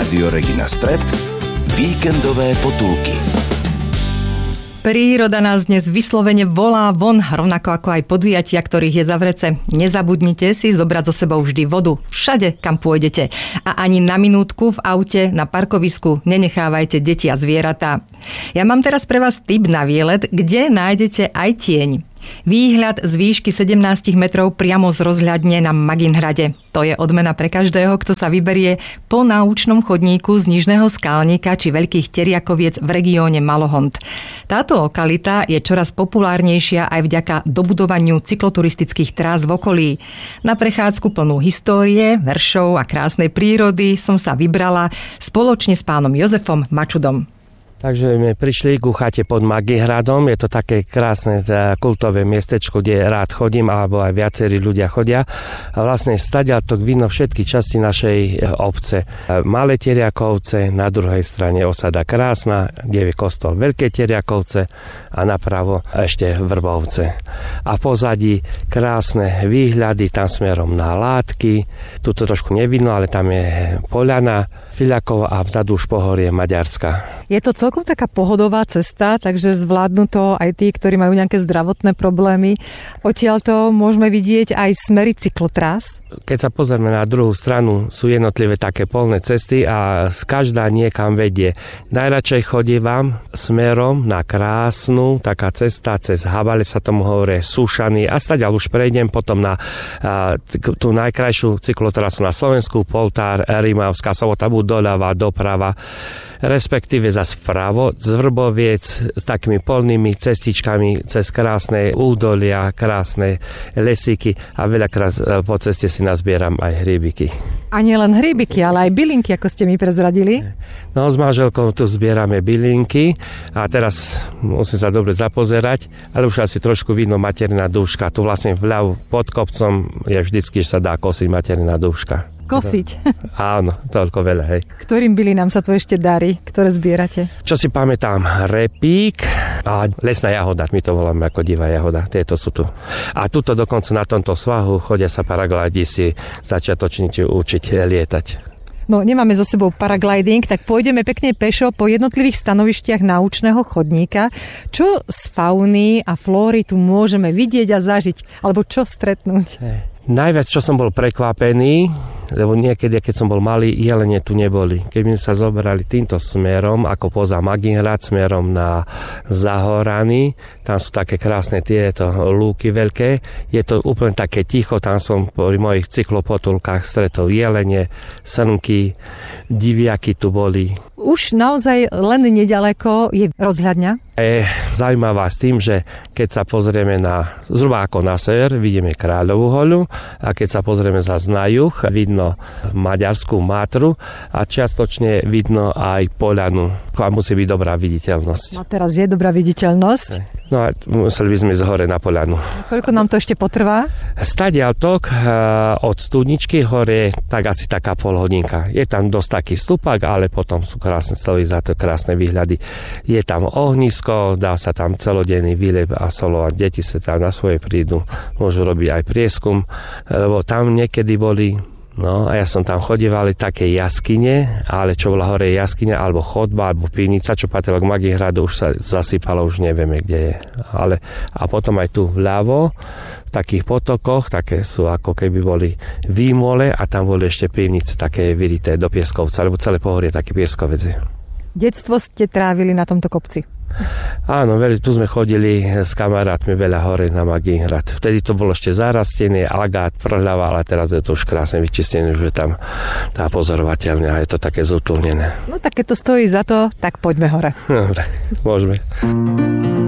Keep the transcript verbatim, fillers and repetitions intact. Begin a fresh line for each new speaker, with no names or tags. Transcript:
Rádio Regina Stret, víkendové potulky.
Príroda nás dnes vyslovene volá von, rovnako ako aj podujatia, ktorých je za vrece. Nezabudnite si zobrať so sebou vždy vodu, všade, kam pôjdete. A ani na minútku v aute, na parkovisku nenechávajte deti a zvieratá. Ja mám teraz pre vás tip na výlet, kde nájdete aj tieň. Výhľad z výšky sedemnásť metrov priamo z rozhľadne na Maginhrade. To je odmena pre každého, kto sa vyberie po náučnom chodníku z Nižného Skalníka či Veľkých Teriakoviec v regióne Malohont. Táto lokalita je čoraz populárnejšia aj vďaka dobudovaniu cykloturistických trás v okolí. Na prechádzku plnú histórie, veršov a krásnej prírody som sa vybrala spoločne s pánom Jozefom Mačudom.
Takže sme prišli ku chate pod Magihradom. Je to také krásne kultové miestečko, kde rád chodím, alebo aj viacerí ľudia chodia. A vlastne stadiaľ to vidno všetky časti našej obce. Malé Teriakovce, na druhej strane osada Krásna, kde je kostol Veľké Teriakovce a napravo ešte Vrbovce. A pozadí krásne výhľady tam smerom na Látky. Tuto trošku nevidno, ale tam je Poľana, Fiľakov a vzadu už pohorie Maďarska.
Je to celkom taká pohodová cesta, takže zvládnu to aj tí, ktorí majú nejaké zdravotné problémy. Odtiaľto môžeme vidieť aj smery cyklotrás.
Keď sa pozrieme na druhú stranu, sú jednotlivé také polné cesty a z každá niekam vedie. Najradšej chodívam smerom na Krásnu, taká cesta cez Habale sa tomu hovorí Sušany a stadiaľ už prejdem potom na a, tú najkrajšiu cyklotrasu na Slovensku, Poltár, Rimavská Sobota, buď doľava, doprava, respektíve zas vpravo z Vrboviec s takými polnými cestičkami cez krásne údolia, krásne lesíky a veľakrát po ceste si nazbieram aj hríbiky.
A nie len hríbiky, ale aj bylinky, ako ste mi prezradili.
No, s manželkou tu zbierame bylinky a teraz musím sa dobre zapozerať, ale už asi trošku vidno materina dúška. Tu vlastne vľavo pod kopcom je vždycky, že sa dá kosiť materina dúška.
Kosiť?
Áno, toľko veľa, hej.
Ktorým bylinám sa to ešte darí, ktoré zbierate?
Čo si pamätám, repík a lesná jahoda, my to voláme ako divá jahoda, tieto sú tu. A tuto dokonca na tomto svahu chodia sa paraglajdisti začiatočníci učiť lietať.
No, nemáme so sebou paragliding, tak pôjdeme pekne pešo po jednotlivých stanovištiach náučného chodníka. Čo z fauny a flóry tu môžeme vidieť a zažiť? Alebo čo stretnúť?
Hey. Najviac, čo som bol prekvapený, lebo niekedy, keď som bol malý, jelene tu neboli. Keď sme sa zoberali týmto smerom, ako poza Maginhrad, smerom na Zahorany, tam sú také krásne tieto lúky veľké, je to úplne také ticho, tam som pri mojich cyklopotulkách stretol jelene, srnky, diviaky tu boli.
Už naozaj len nedaleko je rozhľadňa?
Je zaujímavá s tým, že keď sa pozrieme na, zhruba ako na sever, vidíme Kráľovú hoľu a keď sa pozrieme zase na juh, vidno Maďarskú Mátru a čiastočne vidno aj Poľanu. A musí byť dobrá viditeľnosť.
No teraz je dobrá viditeľnosť.
No a museli by sme ísť hore na Poľanu.
Koľko nám to ešte potrvá?
Stadiaľ tok od Studničky hore tak asi taká pol hodinka. Je tam dosť taký stupak, ale potom sú krásne stojí za to, krásne výhľady. Je tam ohnisko, dá sa tam celodenný výlet a solovať. Deti sa tam na svoje prídu, môžu robiť aj prieskum, lebo tam niekedy boli. No a ja som tam chodieval také jaskyne, ale čo bola hore jaskyne, alebo chodba, alebo pivnica, čo patrilo k Magihradu, už sa zasypalo, už nevieme, kde je. Ale, a potom aj tu vľavo, v takých potokoch, také sú ako keby boli výmole a tam boli ešte pivnice také vyrité do Pieskovca, lebo celé pohorie taký pieskovec je.
Detstvo ste trávili na tomto kopci?
Áno, veľmi, tu sme chodili s kamarátmi veľa hore na Maginhrad. Vtedy to bolo ešte zarastené, agát, prhľava, ale teraz je to už krásne vyčistené, že tam tá pozorovateľňa a je to také zútlnené.
No tak keď to stojí za to, tak poďme hore.
Dobre, môžeme.